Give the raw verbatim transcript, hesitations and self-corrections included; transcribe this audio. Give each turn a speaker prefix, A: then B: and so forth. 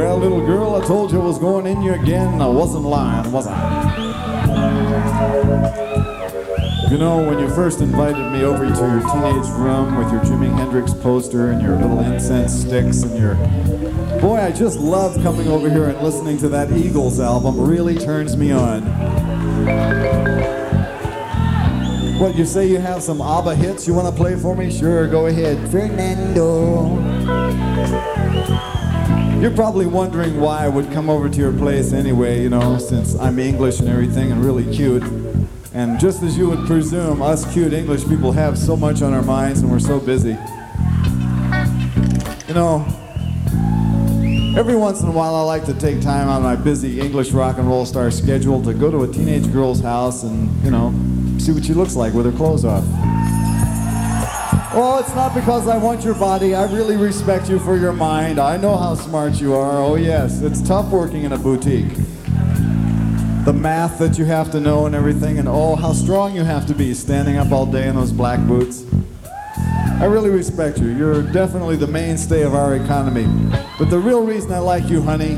A: Well, little girl, I told you I was going in you again. I wasn't lying, was I? You know, when you first invited me over to your teenage room with your Jimi Hendrix poster and your little incense sticks and your... Boy, I just love coming over here and listening to that Eagles album. Really turns me on. What, you say you have some ABBA hits you want to play for me? Sure, go ahead. Fernando. You're probably wondering why I would come over to your place anyway, you know, since I'm English and everything and really cute. And just as you would presume, us cute English people have so much on our minds and we're so busy. You know, every once in a while I like to take time out of my busy English rock and roll star schedule to go to a teenage girl's house and, you know, see what she looks like with her clothes off. Oh, it's not because I want your body. I really respect you for your mind. I know how smart you are. Oh yes, it's tough working in a boutique. The math that you have to know and everything, and oh, how strong you have to be standing up all day in those black boots. I really respect you. You're definitely the mainstay of our economy. But the real reason I like you, honey,